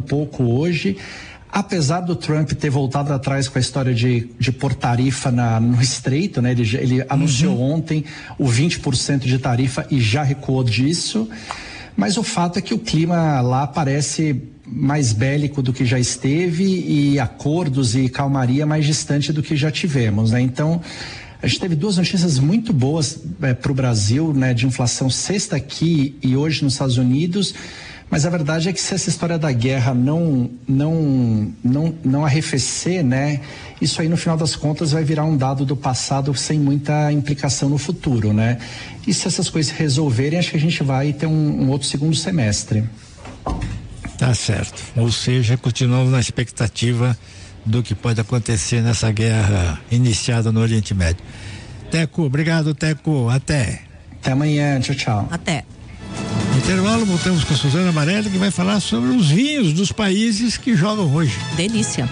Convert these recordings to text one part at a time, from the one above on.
pouco hoje. Apesar do Trump ter voltado atrás com a história de pôr tarifa no estreito, né? Ele anunciou ontem o 20% de tarifa e já recuou disso. Mas o fato é que o clima lá parece mais bélico do que já esteve e acordos e calmaria mais distante do que já tivemos, né? Então, a gente teve duas notícias muito boas para o Brasil, né? De inflação sexta aqui e hoje nos Estados Unidos. Mas a verdade é que se essa história da guerra não arrefecer, né? Isso aí no final das contas vai virar um dado do passado sem muita implicação no futuro, né? E se essas coisas se resolverem, acho que a gente vai ter um outro segundo semestre. Tá certo. Ou seja, continuamos na expectativa do que pode acontecer nessa guerra iniciada no Oriente Médio. Teco, obrigado, Teco. Até amanhã. Tchau, tchau. Até. Intervalo, voltamos com a Suzana Amarelli, que vai falar sobre os vinhos dos países que jogam hoje. Delícia.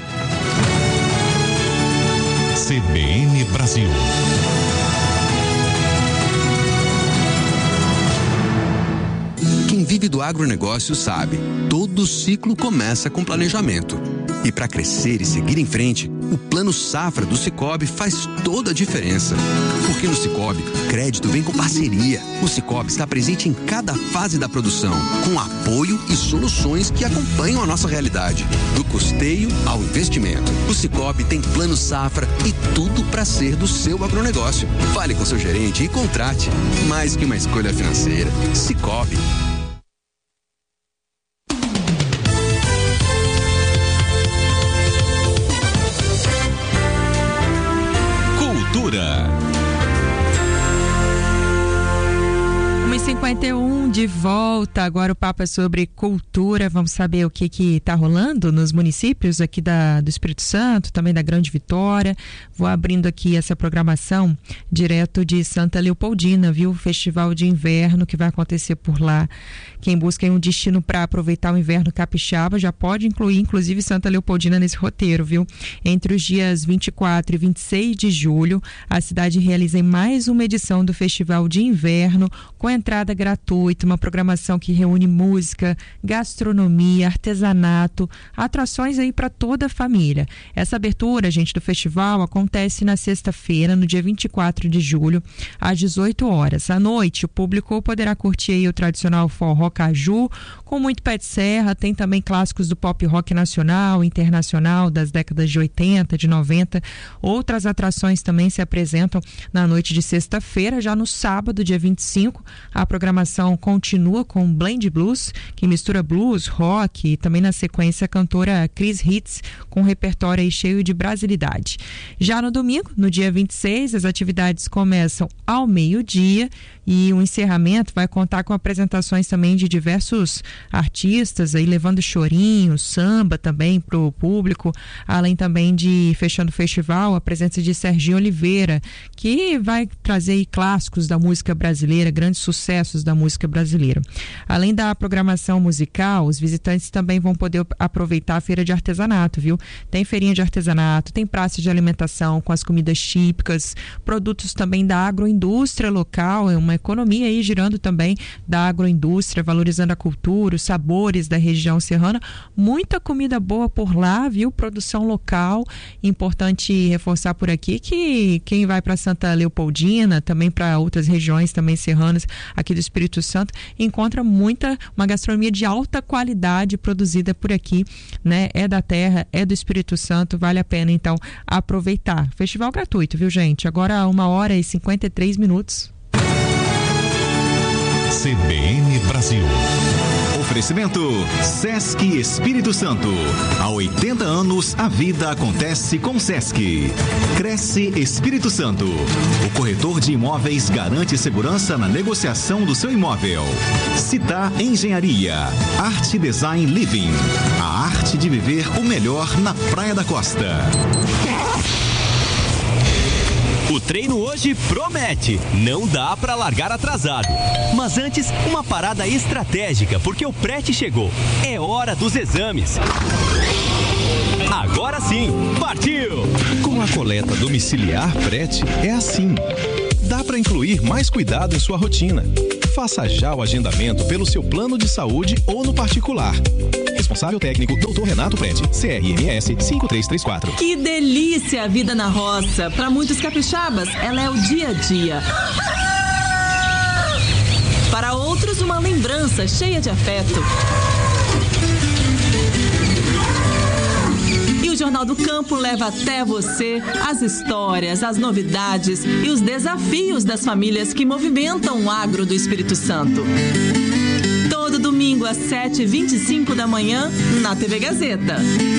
CBN Brasil. Quem vive do agronegócio sabe, todo ciclo começa com planejamento. E para crescer e seguir em frente, o Plano Safra do Sicoob faz toda a diferença. Porque no Sicoob, crédito vem com parceria. O Sicoob está presente em cada fase da produção, com apoio e soluções que acompanham a nossa realidade. Do custeio ao investimento. O Sicoob tem Plano Safra e tudo para ser do seu agronegócio. Fale com seu gerente e contrate. Mais que uma escolha financeira. Sicoob. Cultura. 1h51 de volta. Agora o papo é sobre cultura. Vamos saber o que tá rolando nos municípios aqui do Espírito Santo, também da Grande Vitória. Vou abrindo aqui essa programação direto de Santa Leopoldina, viu? Festival de inverno que vai acontecer por lá. Quem busca um destino para aproveitar o inverno capixaba já pode incluir, inclusive, Santa Leopoldina nesse roteiro, viu? Entre os dias 24 e 26 de julho, a cidade realiza mais uma edição do Festival de Inverno, com entrada gratuita, uma programação que reúne música, gastronomia, artesanato, atrações aí para toda a família. Essa abertura, gente, do festival acontece na sexta-feira, no dia 24 de julho, às 18 horas. À noite, o público poderá curtir aí o tradicional forró caju, com muito pé de serra, tem também clássicos do pop rock nacional, internacional, das décadas de 80, de 90. Outras atrações também se apresentam na noite de sexta-feira. Já no sábado, dia 25, a programação continua com Blend Blues, que mistura blues, rock, e também na sequência a cantora Cris Hitz, com um repertório aí cheio de brasilidade. Já no domingo, no dia 26, as atividades começam ao meio-dia e o encerramento vai contar com apresentações também de diversos artistas, aí levando chorinho, samba também para o público, além também de, fechando o festival, a presença de Serginho Oliveira, que vai trazer aí clássicos da música brasileira, grandes sucessos da música brasileira. Além da programação musical, os visitantes também vão poder aproveitar a feira de artesanato, viu? Tem feirinha de artesanato, tem praça de alimentação com as comidas típicas, produtos também da agroindústria local, é uma economia aí girando também da agroindústria, valorizando a cultura, os sabores da região serrana, muita comida boa por lá, viu? Produção local. Importante reforçar por aqui que quem vai para Santa Leopoldina, também para outras regiões também serranas aqui do Espírito Santo, encontra uma gastronomia de alta qualidade produzida por aqui, né? É da terra, é do Espírito Santo, vale a pena então aproveitar. Festival gratuito, viu, gente? Agora 1h53. CBN Brasil. Oferecimento Sesc Espírito Santo. Há 80 anos a vida acontece com Sesc. Cresce Espírito Santo. O corretor de imóveis garante segurança na negociação do seu imóvel. Citar Engenharia. Arte Design Living. A arte de viver o melhor na Praia da Costa. O treino hoje promete, não dá pra largar atrasado. Mas antes, uma parada estratégica, porque o pré-te chegou. É hora dos exames. Agora sim, partiu! Com a coleta domiciliar pré-te, é assim. Dá pra incluir mais cuidado em sua rotina. Faça já o agendamento pelo seu plano de saúde ou no particular. Responsável técnico, Dr. Renato Prete, CRMS 5334. Que delícia a vida na roça. Para muitos capixabas, ela é o dia a dia. Para outros, uma lembrança cheia de afeto. E o Jornal do Campo leva até você as histórias, as novidades e os desafios das famílias que movimentam o agro do Espírito Santo. Todo domingo às 7h25 da manhã, na TV Gazeta.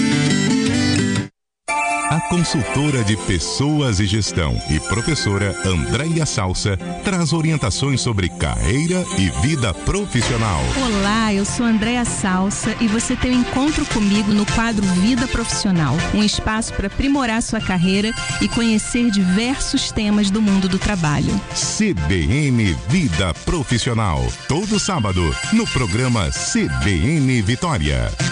A consultora de pessoas e gestão e professora Andréia Salsa traz orientações sobre carreira e vida profissional. Olá, eu sou Andréia Salsa e você tem um encontro comigo no quadro Vida Profissional, um espaço para aprimorar sua carreira e conhecer diversos temas do mundo do trabalho. CBN Vida Profissional, todo sábado, no programa CBN Vitória.